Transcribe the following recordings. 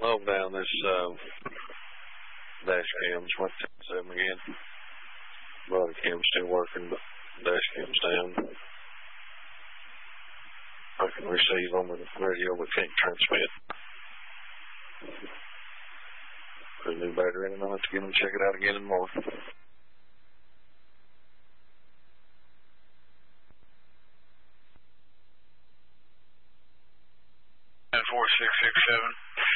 Hold down this dash cams. What's 7 again? Body cam's still working, but dash cam's down. I can receive on the radio, but can't transmit. Put a new battery in and I'll have to get them to check it out again in the morning. 4667.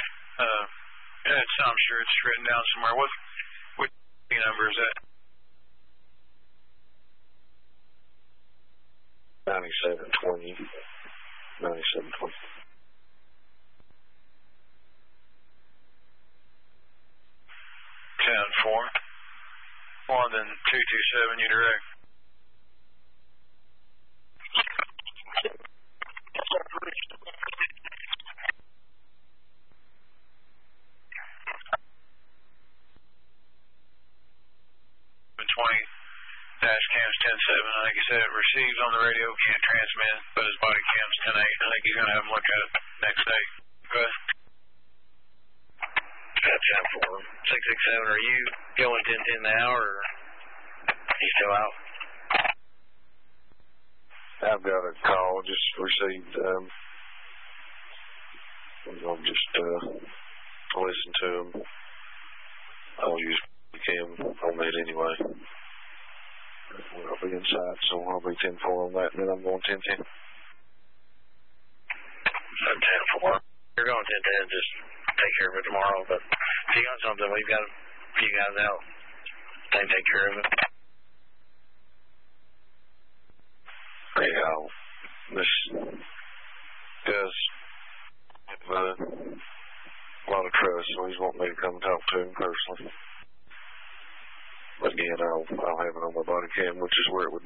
I'm sure it's written down somewhere. What number is that? 9720. 9720. 10-4. More than 227, you direct. Dash cam's 10-7. I think he said it receives on the radio, can't transmit, but his body cam's 10-8. I think he's going to have him look at it next day. Go ahead. That's 10-4. 667, are you going 10-10 now, or are you still out? I've got a call, just received. I'll just listen to him. I'll use the cam on that anyway. I'll be inside, so I'll be 10-4 on that, and then I'm going 10-10. 10-4. You're going 10-10, just take care of it tomorrow, but if you got something, we've got a few guys out. They take care of it. Yeah, this guy's a lot of trust, so he's wanting me to come talk to him personally. But again, I'll have it on my body cam, which is where it would